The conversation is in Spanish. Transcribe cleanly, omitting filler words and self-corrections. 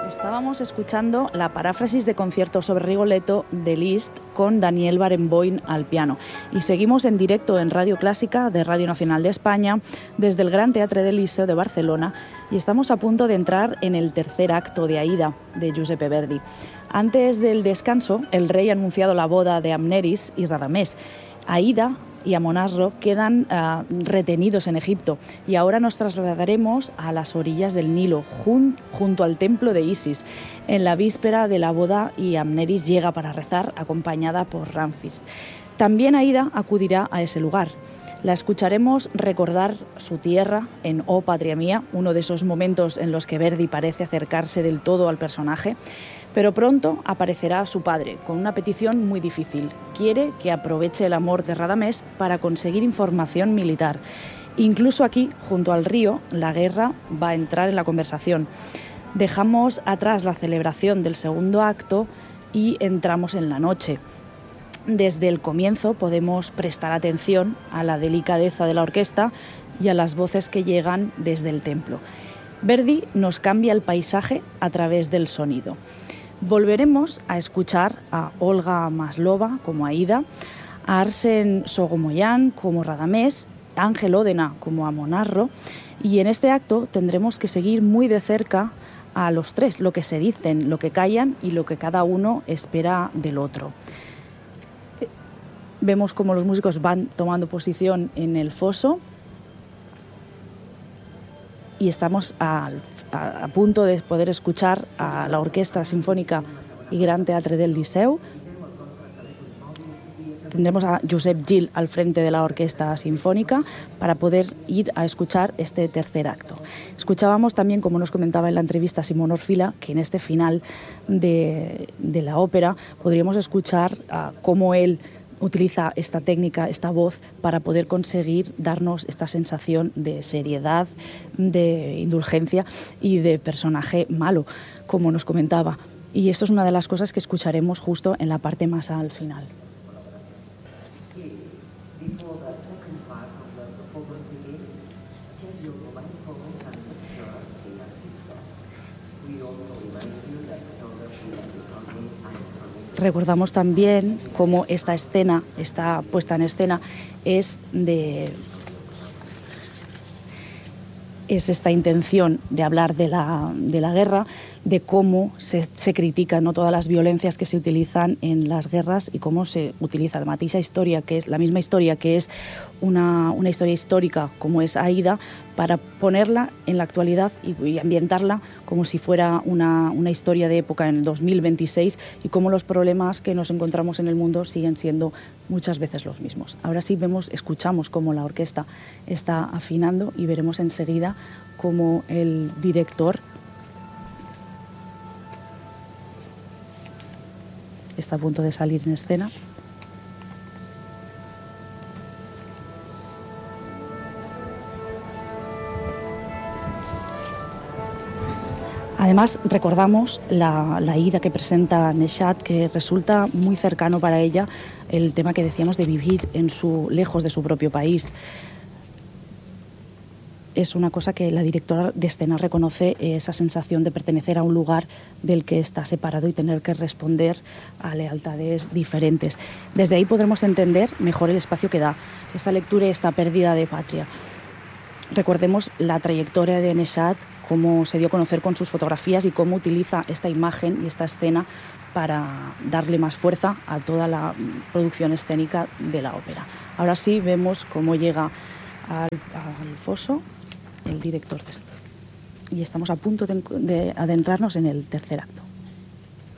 Estábamos escuchando la paráfrasis de concierto sobre Rigoletto de Liszt con Daniel Barenboim al piano. Y seguimos en directo en Radio Clásica de Radio Nacional de España desde el Gran Teatre del Liceo de Barcelona y estamos a punto de entrar en el tercer acto de Aida de Giuseppe Verdi. Antes del descanso, el rey ha anunciado la boda de Amneris y Radamés. Aida y Amonasro quedan retenidos en Egipto y ahora nos trasladaremos a las orillas del Nilo, junto al templo de Isis, en la víspera de la boda, y Amneris llega para rezar acompañada por Ramfis. También Aida acudirá a ese lugar. La escucharemos recordar su tierra en Oh Patria Mía, uno de esos momentos en los que Verdi parece acercarse del todo al personaje. Pero pronto aparecerá su padre con una petición muy difícil. Quiere que aproveche el amor de Radamés para conseguir información militar. Incluso aquí, junto al río, la guerra va a entrar en la conversación. Dejamos atrás la celebración del segundo acto y entramos en la noche. Desde el comienzo podemos prestar atención a la delicadeza de la orquesta y a las voces que llegan desde el templo. Verdi nos cambia el paisaje a través del sonido. Volveremos a escuchar a Olga Maslova como Aida, a Arsen Sogomoyan como Radamés, a Ángel Ódena como Amonasro, y en este acto tendremos que seguir muy de cerca a los tres, lo que se dicen, lo que callan y lo que cada uno espera del otro. Vemos cómo los músicos van tomando posición en el foso y estamos a punto de poder escuchar a la Orquestra Sinfónica y Gran Teatre del Liceu. Tendremos a Josep Gil al frente de la Orquesta Sinfónica para poder ir a escuchar este tercer acto. Escuchábamos también, como nos comentaba en la entrevista Simón Orfila, que en este final de la ópera podríamos escuchar cómo él utiliza esta técnica, esta voz, para poder conseguir darnos esta sensación de seriedad, de indulgencia y de personaje malo, como nos comentaba. Y esto es una de las cosas que escucharemos justo en la parte más al final. Recordamos también cómo esta escena, esta puesta en escena, es esta intención de hablar de la guerra, de cómo se critican, ¿no?, todas las violencias que se utilizan en las guerras y cómo se utiliza la mateixa historia, que es la misma historia, que es una historia histórica como es Aida, para ponerla en la actualidad y ambientarla como si fuera una historia de época en el 2026 y cómo los problemas que nos encontramos en el mundo siguen siendo muchas veces los mismos. Ahora sí escuchamos cómo la orquesta está afinando y veremos enseguida cómo el director está a punto de salir en escena. Además, recordamos la ida que presenta Neshat, que resulta muy cercano para ella el tema que decíamos de vivir lejos de su propio país. Es una cosa que la directora de escena reconoce, esa sensación de pertenecer a un lugar del que está separado y tener que responder a lealtades diferentes. Desde ahí podremos entender mejor el espacio que da esta lectura y esta pérdida de patria. Recordemos la trayectoria de Neshat, cómo se dio a conocer con sus fotografías y cómo utiliza esta imagen y esta escena para darle más fuerza a toda la producción escénica de la ópera. Ahora sí vemos cómo llega al foso el director y estamos a punto de adentrarnos en el tercer acto.